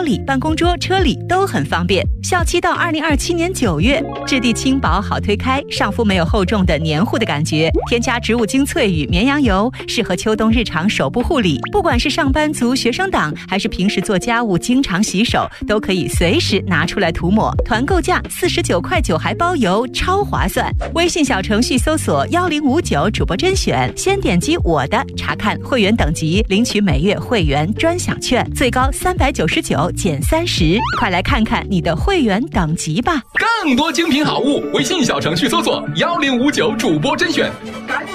里、办公桌、车里都很方便。效期到2027年9月，质地轻薄好推开，上肤没有厚重的黏糊的感觉。添加植物精粹与绵羊油，适合秋冬日常手部护理。不管是上班族、学生党，还是平时做家务经常洗手，都可以随时拿出来涂抹。团购价49.9块还包邮，超划算。微信小程序搜索1059主播甄选，先点击我的查看会员等级，领取每月会员专享券，最高399减30。快来看看你的会员等级吧！ 更多精品好物，微信小程序搜索1059主播甄选。赶